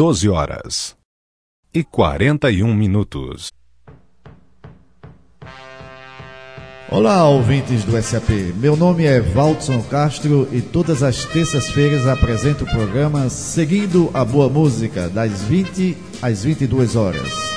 12h41. Olá, ouvintes do SAP. Meu nome é Valdson Castro e todas as terças-feiras apresento o programa Seguindo a Boa Música, das 20 às 22 horas.